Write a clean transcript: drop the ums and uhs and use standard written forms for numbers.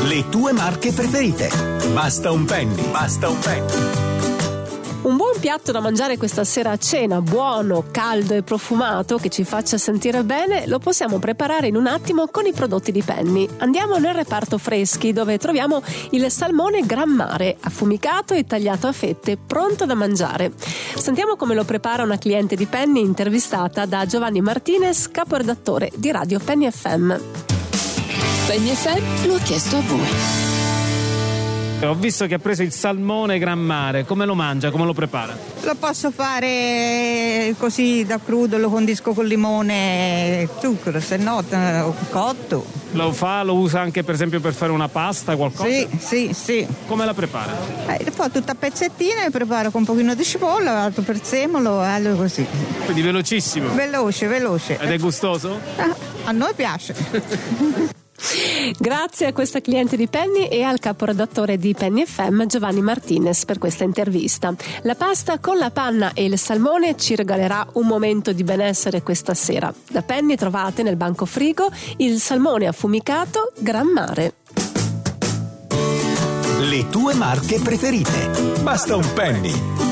Le tue marche preferite. Basta un penny. Basta un penny. Un buon piatto da mangiare questa sera a cena, buono, caldo e profumato, che ci faccia sentire bene, lo possiamo preparare in un attimo con i prodotti di Penny. Andiamo nel reparto freschi, dove troviamo il salmone Gran Mare, affumicato e tagliato a fette, pronto da mangiare. Sentiamo come lo prepara una cliente di Penny intervistata da Giovanni Martinez, caporedattore di Radio Penny FM. Penny FM lo ha chiesto a voi. Ho visto che ha preso il salmone Gran Mare. Come lo mangia? Come lo prepara? Lo posso fare così da crudo, lo condisco con limone e zucchero, se no cotto. Lo usa anche per esempio per fare una pasta, qualcosa? Sì. Come la prepara? Poi tutta a pezzettine, preparo con un pochino di cipolla, altro prezzemolo, così. Quindi velocissimo? Veloce. Ed è gustoso? A noi piace. Grazie a questa cliente di Penny e al caporedattore di Penny FM Giovanni Martinez per questa intervista. La pasta con la panna e il salmone ci regalerà un momento di benessere questa sera. Da Penny trovate nel banco frigo il salmone affumicato Gran Mare. Le tue marche preferite. Basta un penny.